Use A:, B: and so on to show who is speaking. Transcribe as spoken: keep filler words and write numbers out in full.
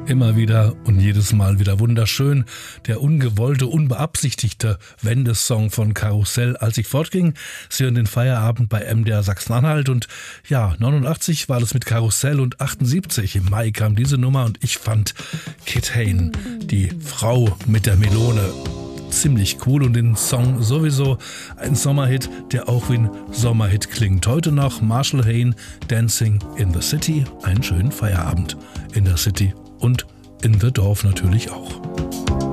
A: Immer wieder und jedes Mal wieder wunderschön. Der ungewollte, unbeabsichtigte Wendesong von Karussell, als ich fortging. Sie hören den Feierabend bei M D R Sachsen-Anhalt und ja, neunundachtzig war das mit Karussell und achtundsiebzig im Mai kam diese Nummer und ich fand Kit Hain, die Frau mit der Melone, ziemlich cool und den Song sowieso ein Sommerhit, der auch wie ein Sommerhit klingt. Heute noch Marshall Hain, Dancing in the City. Einen schönen Feierabend in der City und in the Dorf natürlich auch.